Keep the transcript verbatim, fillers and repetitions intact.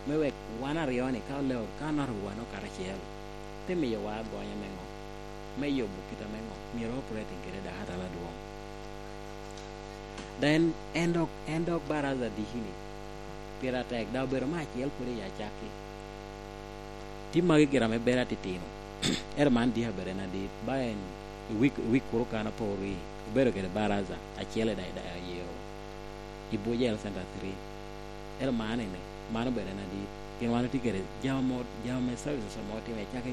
me wek wan ariyo ni ka leo ka naruano karachiel timiyo wa gonya mengo me yo bukita mengo miro operating kede da hata la duong then endok endok baraza dihini pira tek da bero ma chiel pure ya chaki timagi gira me bera titino er man dia berena di baen week week kuro kana pori bero kede baraza achiel da da yo ibojel center three er man ne mano berena di kinwano tikere jamo jamo services mo time chaka